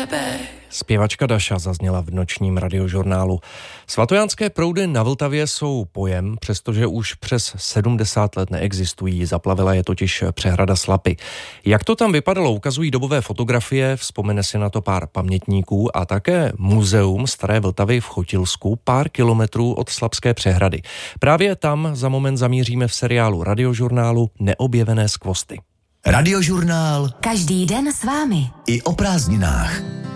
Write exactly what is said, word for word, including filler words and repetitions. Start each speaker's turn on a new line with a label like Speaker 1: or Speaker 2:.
Speaker 1: Zpěvačka Daša zazněla v nočním radiožurnálu. Svatojánské proudy na Vltavě jsou pojem, přestože už přes sedmdesát let neexistují. Zaplavila je totiž přehrada Slapy. Jak to tam vypadalo, ukazují dobové fotografie, vzpomene si na to pár pamětníků a také muzeum Staré Vltavy v Chotilsku, pár kilometrů od Slapské přehrady. Právě tam za moment zamíříme v seriálu radiožurnálu Neobjevené skvosty.
Speaker 2: Radiožurnál.
Speaker 3: Každý den s vámi.
Speaker 2: I o prázdninách.